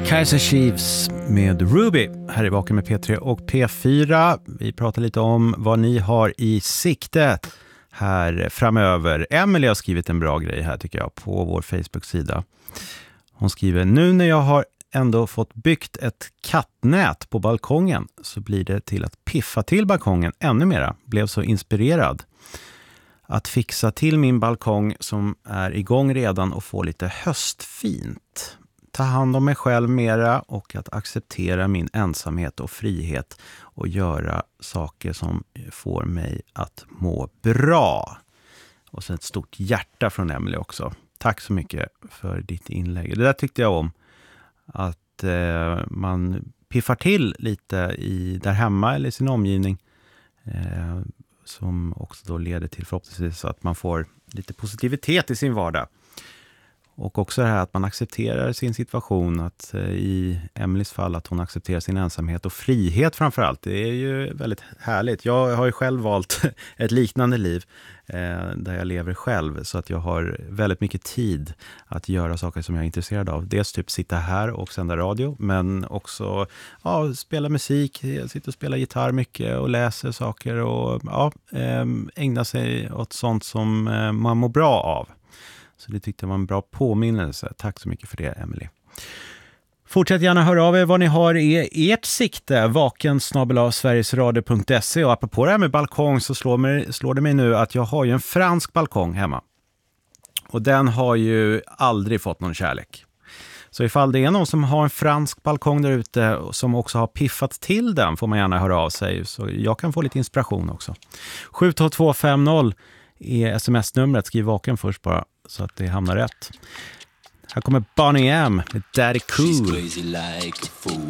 Kaiser Chiefs med Ruby här i Vaken med P3 och P4. Vi pratar lite om vad ni har i sikte här framöver. Emily har skrivit en bra grej här tycker jag på vår Facebook-sida. Hon skriver: nu när jag har ändå fått byggt ett kattnät på balkongen så blir det till att piffa till balkongen ännu mera. Blev så inspirerad att fixa till min balkong som är igång redan och få lite höstfint. Ta hand om mig själv mera och att acceptera min ensamhet och frihet och göra saker som får mig att må bra. Och så ett stort hjärta från Emily också. Tack så mycket för ditt inlägg. Det där tyckte jag om. Att man piffar till lite där hemma eller i sin omgivning. Som också då leder till förhoppningsvis att man får lite positivitet i sin vardag. Och också det här att man accepterar sin situation, att i Emelies fall att hon accepterar sin ensamhet och frihet framförallt. Det är ju väldigt härligt. Jag har ju själv valt ett liknande liv där jag lever själv så att jag har väldigt mycket tid att göra saker som jag är intresserad av. Dels typ sitta här och sända radio, men också spela musik. Jag sitter och spelar gitarr mycket och läser saker och ägna sig åt sånt som man mår bra av. Så det tyckte jag var en bra påminnelse. Tack så mycket för det, Emily. Fortsätt gärna höra av er vad ni har i ert sikte. vaken@sverigesradio.se. Och apropå det här med balkong så slår det mig nu att jag har ju en fransk balkong hemma. Och den har ju aldrig fått någon kärlek. Så ifall det är någon som har en fransk balkong där ute som också har piffat till den får man gärna höra av sig. Så jag kan få lite inspiration också. 72250 är sms-numret. Skriv vaken först bara så att det hamnar rätt. Här kommer Bonnie M med Daddy Cool.